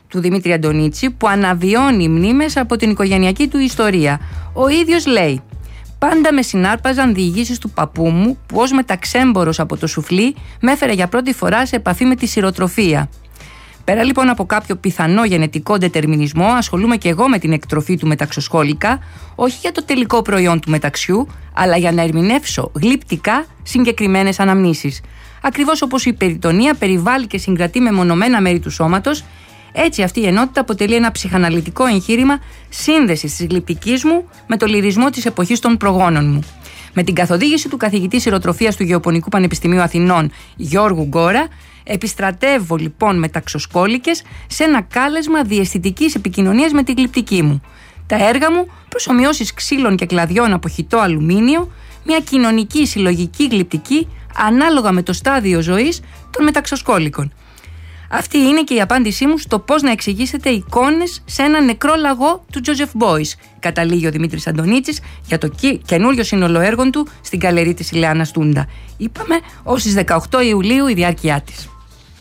του Δημήτρη Αντωνίτση, που αναβιώνει μνήμες από την οικογενειακή του ιστορία. Ο ίδιος λέει: «Πάντα με συνάρπαζαν διηγήσεις του παππού μου, που ως μεταξέμπορος από το σουφλί με έφερε για πρώτη φορά σε επαφή με τη σειροτροφία. Πέρα λοιπόν από κάποιο πιθανό γενετικό ντετερμινισμό, ασχολούμαι και εγώ με την εκτροφή του μεταξοσκόλικα, όχι για το τελικό προϊόν του μεταξιού, αλλά για να ερμηνεύσω γλυπτικά συγκεκριμένες αναμνήσεις. Ακριβώς όπως η περιτονία περιβάλλει και συγκρατεί μεμονωμένα μέρη του σώματος, έτσι αυτή η ενότητα αποτελεί ένα ψυχαναλυτικό εγχείρημα σύνδεσης της γλυπτικής μου με το λυρισμό της εποχής των προγόνων μου. Με την καθοδήγηση του καθηγητή σειροτροφίας του Γεωπονικού Πανεπιστημίου Αθηνών Γιώργου Γκόρα, επιστρατεύω λοιπόν μεταξοσκόλικες σε ένα κάλεσμα διαισθητικής επικοινωνίας με τη γλυπτική μου. Τα έργα μου, προσομοιώσεις ξύλων και κλαδιών από χυτό αλουμίνιο, μια κοινωνική συλλογική γλυπτική ανάλογα με το στάδιο ζωής των μεταξοσκόλικων». Αυτή είναι και η απάντησή μου στο πώς να εξηγήσετε εικόνες σε ένα νεκρό λαγό του Τζόζεφ Μπόις, καταλήγει ο Δημήτρης Αντωνίτσης για το καινούριο σύνολο έργων του στην Γκαλερί της Ηλεάνας Τούντα. Είπαμε ως τις 18 Ιουλίου η διάρκειά της.